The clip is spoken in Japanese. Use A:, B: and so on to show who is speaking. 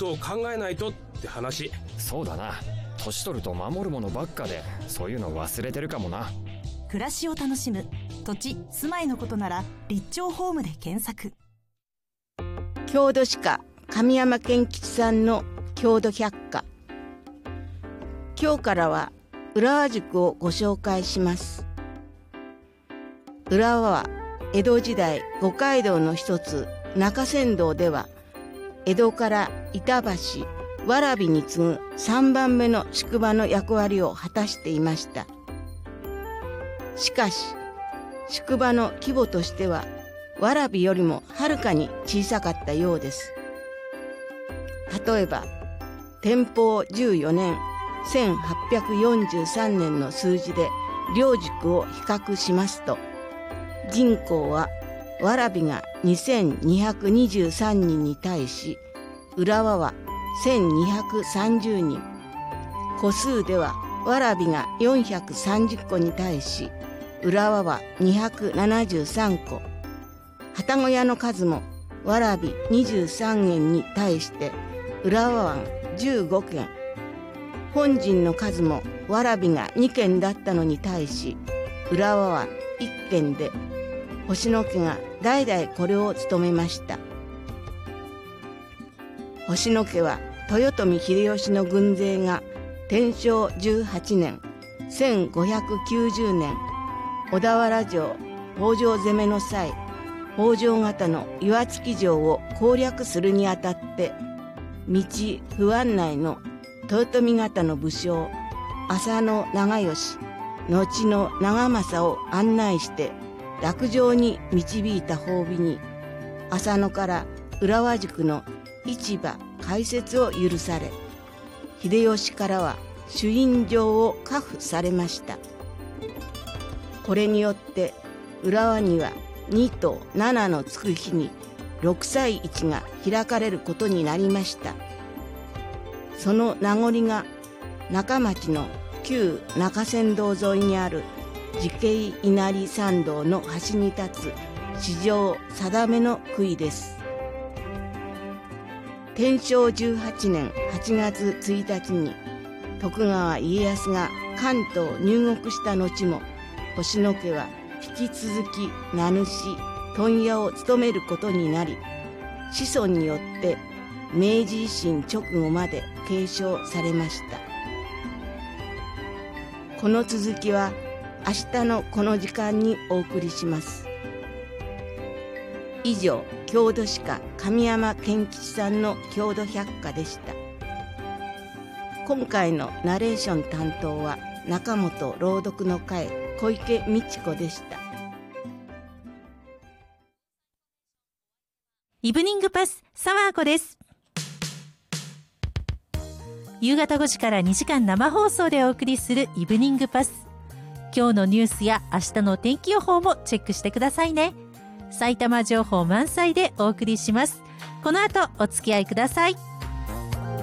A: ことを考えないとって話。
B: そうだな、年取ると守るものばっかでそういうの忘れてるかもな。
C: 暮らしを楽しむ土地住まいのことなら立町ホームで検索。
D: 郷土史家神山健吉さんの郷土百科。今日からは浦和宿をご紹介します。浦和は江戸時代五街道の一つ中山道では、江戸から板橋、蕨に次ぐ3番目の宿場の役割を果たしていました。しかし宿場の規模としては蕨よりもはるかに小さかったようです。例えば天保14年1843年の数字で両宿を比較しますと、人口は蕨が2223人に対し浦和は1230人、戸数では蕨が430戸に対し浦和は273戸、旅籠屋の数も蕨23軒に対して浦和は15軒、本陣の数も蕨が2軒だったのに対し浦和は1軒で、星野家が代々これを務めました。星野家は豊臣秀吉の軍勢が天正18年1590年小田原城北条攻めの際、北条方の岩槻城を攻略するにあたって道不案内の豊臣方の武将浅野長吉後の長政を案内して落城に導いた褒美に、浅野から浦和宿の市場開設を許され、秀吉からは朱印状を下付されました。これによって浦和には2と7のつく日に六歳市が開かれることになりました。その名残が中町の旧中山道沿いにある慈恵稲荷参道の端に立つ四条定めの杭です。天正18年8月1日に徳川家康が関東入国した後も、星野家は引き続き名主問屋を務めることになり、子孫によって明治維新直後まで継承されました。この続きは明日のこの時間にお送りします。以上、郷土史家神山健吉さんの郷土百科でした。今回のナレーション担当は中本朗読の会小池美智子でした。
E: イブニングパスサワー子です。夕方5時から2時間生放送でお送りするイブニングパス。今日のニュースや明日の天気予報もチェックしてくださいね。埼玉情報満載でお送りします。この後お付き合いください。